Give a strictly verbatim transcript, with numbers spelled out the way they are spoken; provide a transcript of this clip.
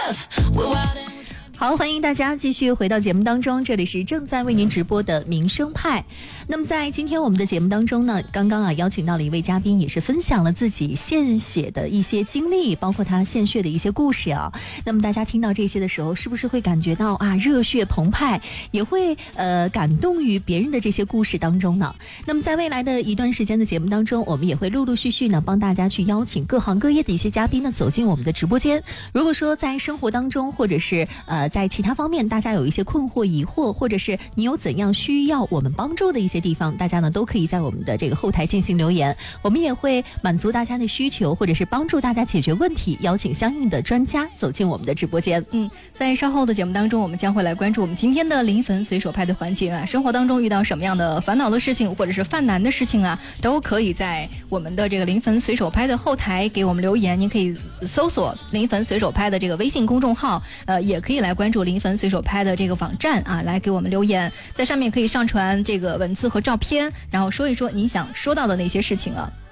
好，欢迎大家继续回到节目当中，这里是正在为您直播的民生派。那么在今天我们的节目当中呢，刚刚啊邀请到了一位嘉宾，也是分享了自己献血的一些经历，包括他献血的一些故事啊。那么大家听到这些的时候，是不是会感觉到啊热血澎湃，也会呃感动于别人的这些故事当中呢？那么在未来的一段时间的节目当中，我们也会陆陆续续呢帮大家去邀请各行各业的一些嘉宾呢走进我们的直播间。如果说在生活当中，或者是呃在其他方面大家有一些困惑疑惑，或者是你有怎样需要我们帮助的一些地方，大家呢都可以在我们的这个后台进行留言，我们也会满足大家的需求，或者是帮助大家解决问题，邀请相应的专家走进我们的直播间。 嗯，在稍后的节目当中，我们将会来关注我们今天的临汾随手拍的环节啊。生活当中遇到什么样的烦恼的事情，或者是犯难的事情啊，都可以在我们的这个临汾随手拍的后台给我们留言。您可以搜索临汾随手拍的这个微信公众号，呃，也可以来关注临汾随手拍的这个网站啊，来给我们留言，在上面可以上传这个文字和照片，然后说一说你想说到的那些事情啊。